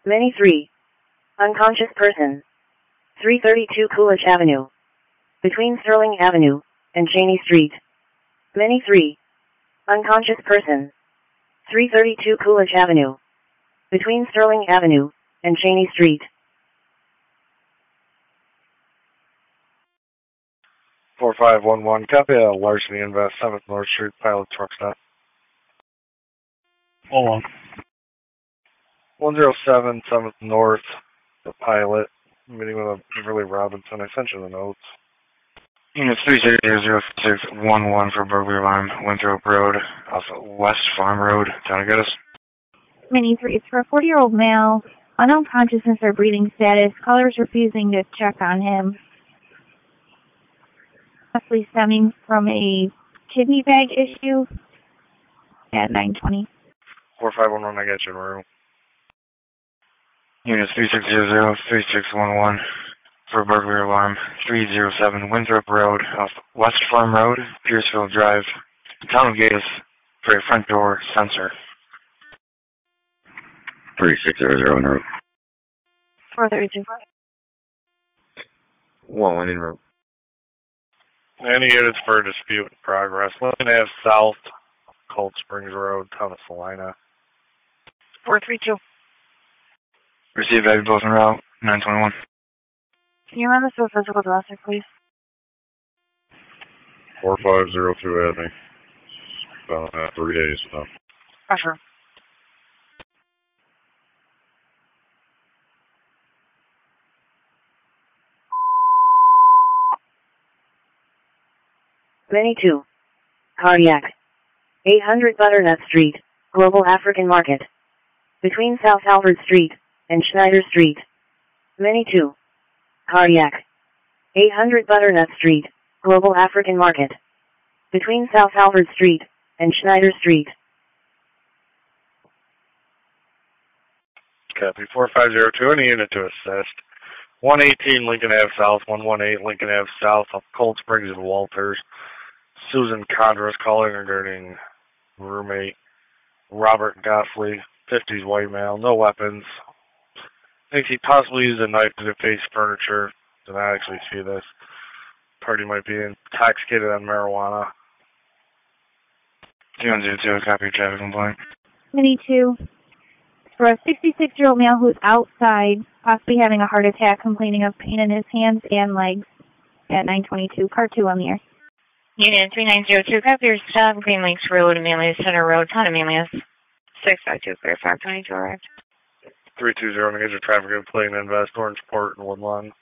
Many 3. Unconscious person. 332 Coolidge Avenue. Between Sterling Avenue and Cheney Street. Many 3. Unconscious person. 332 Coolidge Avenue. Between Sterling Avenue and Cheney Street. 4511, copy Larceny Invest, 7th North Street, Pilot Truck Stop. Hold on. 107, 7th North, the Pilot, meeting with Beverly Robinson. I sent you the notes. Unit 3600611 for burglary alarm, Winthrop Road, also West Farm Road, Town of Geddes. Many 3. It's for a 40-year-old male, unknown consciousness or breathing status. Callers refusing to check on him. Possibly stemming from a kidney bag issue at 9:20. 4511, I got you in room. Unit 36003611 for burglary alarm, 307 Winthrop Road, off West Farm Road, Pierceville Drive, Town of Geddes, for a front door sensor. 3600 en route. 432. 11 en route. Any units for a dispute in progress. Lincoln Ave South, Cold Springs Road, Town of Salina. 432. Receive valuables en route, 921. Can you run this to a physical address, please? 4502 at me. About 3 days now. Pressure. Many 2. Cardiac. 800 Butternut Street, Global African Market. Between South Albert Street and Schneider Street. Many 2. Cardiac. 800 Butternut Street, Global African Market. Between South Albert Street and Schneider Street. Copy. 4502, any unit to assist. 118 Lincoln Ave South, 118 Lincoln Ave South, up Cold Springs and Walters. Susan Condras calling regarding roommate Robert Gossley, 50s white male, no weapons. Thinks he possibly used a knife to deface furniture. Did not actually see this. Party might be intoxicated on marijuana. 2102, copy traffic complaint. Many 2. For a 66-year-old male who's outside, possibly having a heart attack, complaining of pain in his hands and legs at 922. Car 2 on the air. Unit 3902, copy your stop, Green Lakes Road, Manlius Center Road, Town of Manlius. 652, clear 522, arrived. 320, engage your traffic complaint, Invest, Orangeport, and Woodlawn.